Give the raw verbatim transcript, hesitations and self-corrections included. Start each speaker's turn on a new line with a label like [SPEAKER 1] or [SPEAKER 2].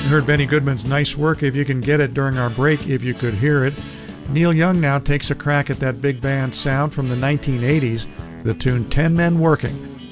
[SPEAKER 1] You heard Benny Goodman's Nice Work If You Can Get It during our break, If You Could Hear It. Neil Young now takes a crack at that big band sound from the nineteen eighties, the tune ten men Working.